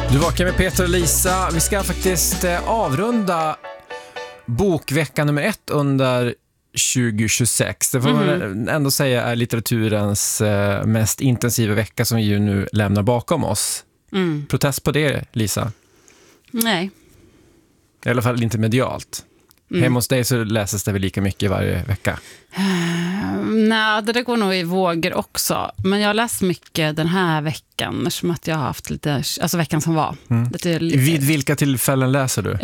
Du vakar med Peter och Lisa. Vi ska faktiskt avrunda bokvecka nummer 1 under 2026. Det får man ändå säga är litteraturens mest intensiva vecka som vi ju nu lämnar bakom oss. Protest på det, Lisa? Nej. I alla fall inte medialt. Hemma hos dig så läses det väl lika mycket varje vecka? Nej, det går nog i vågor också. Men jag har läst mycket den här veckan som att jag har haft lite, alltså veckan som var. Lite. Vid vilka tillfällen läser du?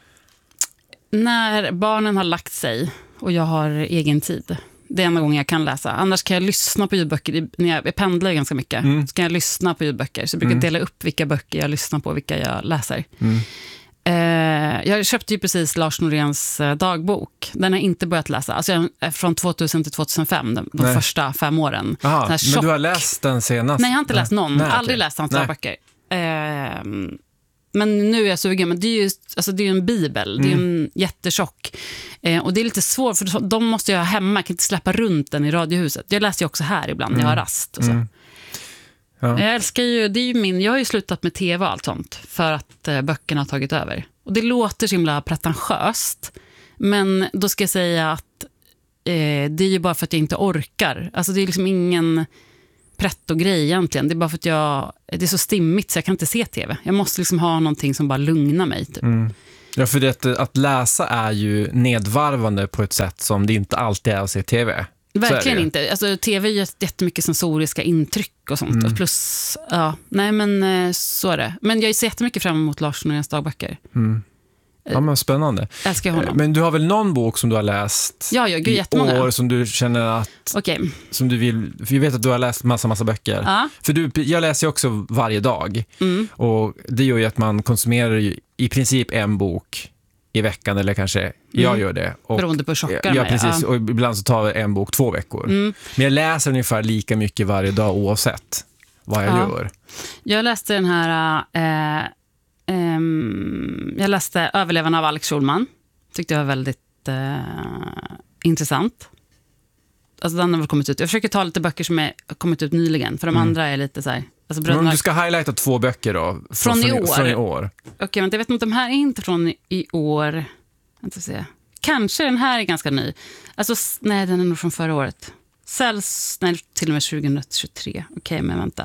När barnen har lagt sig och jag har egen tid. Det är enda gången jag kan läsa. Annars kan jag lyssna på ljudböcker. När jag pendlar ganska mycket så kan jag lyssna på ljudböcker. Så jag brukar dela upp vilka böcker jag lyssnar på och vilka jag läser. Jag köpte ju precis Lars Noréns dagbok. Den har jag inte börjat läsa. Alltså från 2000 till 2005, de första 5 åren. Aha, men du har läst den senast? Nej, jag har inte läst någon. Aldrig läst hans dagböcker. Men nu är jag sugen. Men det är ju, alltså det är ju en bibel. Det är en jättetjock. Och det är lite svårt, för de måste jag ha hemma. Jag kan inte släppa runt den i radiohuset. Jag läser ju också här ibland när jag har rast och så. Ja. Jag älskar ju, det är ju jag har ju slutat med tv och allt sånt för att böckerna har tagit över. Och det låter så himla pretentiöst, men då ska jag säga att det är ju bara för att jag inte orkar. Alltså det är liksom ingen pretto-grej egentligen. Det är bara för att det är så stimmigt så jag kan inte se tv. Jag måste liksom ha någonting som bara lugnar mig typ. Ja, för det, att läsa är ju nedvarvande på ett sätt som det inte alltid är att se tv. Verkligen inte. Alltså, tv är ju jättemycket sensoriska intryck och sånt. Och plus, nej men så är det. Men jag ser jättemycket fram emot Lars Noréns dagböcker. Ja, men spännande. Älskar honom. Men du har väl någon bok som du har läst i år som du känner att som du vill, för jag vet att du har läst massa böcker. För jag läser ju också varje dag. Och det gör ju att man konsumerar ju i princip en bok i veckan, eller kanske jag gör det. Och, beroende på tjockare. Ja, precis. Och ibland så tar en bok 2 veckor. Men jag läser ungefär lika mycket varje dag oavsett vad jag gör. Jag läste den här jag läste Överlevarna av Alex Schulman. Tyckte jag var väldigt intressant. Alltså den har väl kommit ut. Jag försöker ta lite böcker som har kommit ut nyligen, för de andra är lite så här. Alltså, men du ska highlighta 2 böcker då från i år. Okej, men jag vet inte, de här är inte från i år. Inte se. Kanske den här är ganska ny. Alltså nej, den är nog från förra året. Till och med 2023. Okej, men vänta.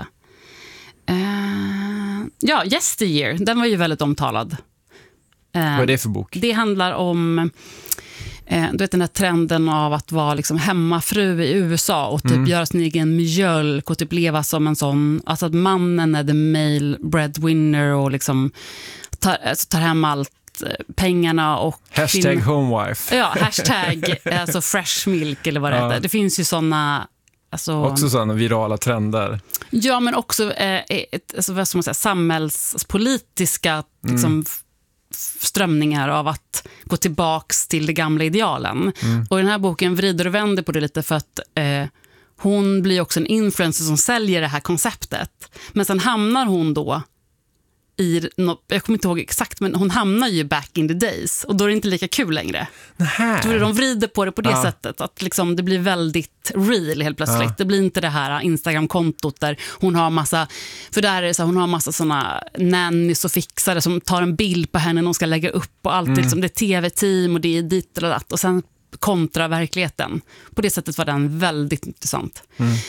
Ja, Yesteryear, den var ju väldigt omtalad. Vad är det för bok? Det handlar om du vet den här trenden av att vara liksom hemmafru i USA och typ göra sin egen mjölk och typ leva som en sån, alltså att mannen är the male breadwinner och liksom tar hem allt, pengarna och #homewife. Ja, alltså fresh milk eller vad det heter. Det finns ju såna, alltså, också sådana virala trender. Ja, men också alltså, vad ska man säga, samhällspolitiska liksom, strömningar av att gå tillbaks till det gamla idealen. Och den här boken vrider och vänder på det lite, för att hon blir också en influencer som säljer det här konceptet. Men sen hamnar hon då jag kommer inte ihåg exakt, men hon hamnar ju back in the days, och då är det inte lika kul längre. Då de vrider på det på det sättet att liksom det blir väldigt real helt plötsligt. Det blir inte det här Instagram-kontot där hon har massa, för där är det så hon har massa såna nannies och fixare som tar en bild på henne och de ska lägga upp och allt liksom, det är tv-team och det är dit eller dat, och sen kontra verkligheten. På det sättet var den väldigt intressant.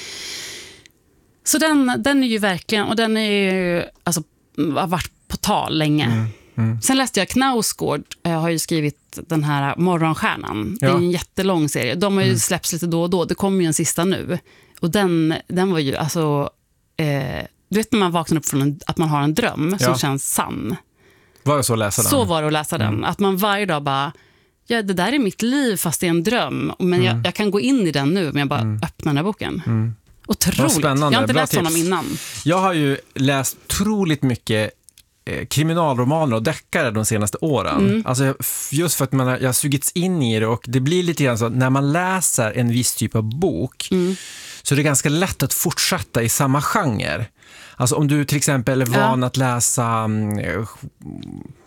Så den är ju verkligen, och den är ju alltså har varit på tal länge. Sen läste jag Knausgård, har ju skrivit den här Morgonstjärnan. Det är en jättelång serie. De har ju släppts lite då och då. Det kommer ju en sista nu. Och den var ju alltså du vet när man vaknar upp från att man har en dröm som känns sann. Var det så att läsa den? Så var det att läsa den. Att man varje dag bara, ja, det där är mitt liv fast det är en dröm. Men jag kan gå in i den nu om jag bara öppnar den här boken. Otroligt. Spännande. Jag har inte Bra läst tips. honom innan. Jag har ju läst otroligt mycket kriminalromaner och deckare de senaste åren. Alltså just för att jag har sugits in i det, och det blir lite grann så att när man läser en viss typ av bok så är det ganska lätt att fortsätta i samma genre. Alltså om du till exempel är van att läsa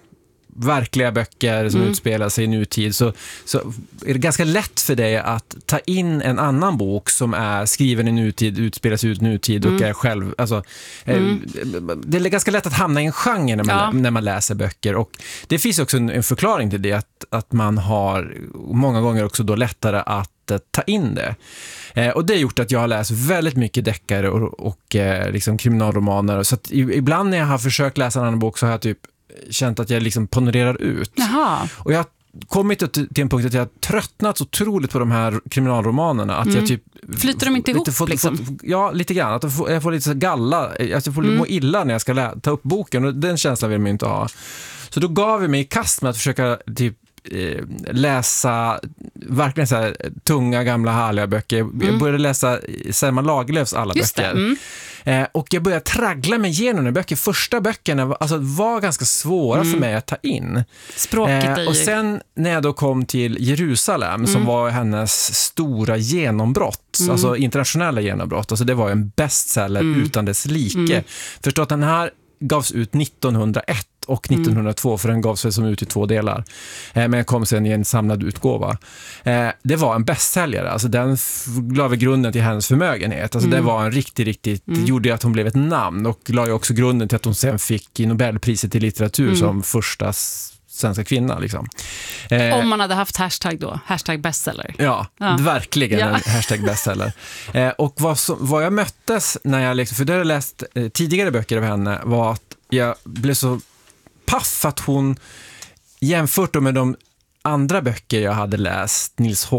verkliga böcker som utspelar sig i nutid, så är det ganska lätt för dig att ta in en annan bok som är skriven i nutid, utspelas ut nutid och är själv, alltså, det är ganska lätt att hamna i en genre när man läser böcker, och det finns också en förklaring till det, att man har många gånger också då lättare att ta in det. Och det har gjort att jag har läst väldigt mycket deckare och liksom kriminalromaner, så att ibland när jag har försökt läsa en annan bok så har jag typ känt att jag liksom panorerar ut. Jaha. Och jag har kommit till en punkt att jag har tröttnat så otroligt på de här kriminalromanerna att jag typ... Flyter de inte ihop liksom? Ja, lite grann. Att jag får lite så galla, att jag får må illa när jag ska ta upp boken, och den känslan vill man inte ha. Så då gav jag mig i kast med att försöka typ läsa verkligen så här tunga, gamla, härliga böcker. Jag började läsa Selma Lagerlöfs alla böcker. Och jag började traggla mig igenom de böcker. Första böckerna var ganska svåra för mig att ta in. Språket och sen när jag då kom till Jerusalem, som var hennes stora genombrott, alltså internationella genombrott, alltså det var en bestseller utan dess like. Förstå att den här gavs ut 1901 och 1902, för den gavs som ut i 2 delar. Men kom sen i en samlad utgåva. Det var en bästsäljare. Alltså den gav grunden till hennes förmögenhet. Alltså det var en riktigt det gjorde att hon blev ett namn, och la ju också grunden till att hon sen fick Nobelpriset i litteratur som första svenska kvinna liksom. Om man hade haft hashtag då, hashtag bestseller. Ja, verkligen en hashtag bestseller. Och vad jag möttes när jag liksom, för det har jag läst tidigare böcker av henne, var att jag blev så paff att hon, jämfört med de andra böcker jag hade läst, Nils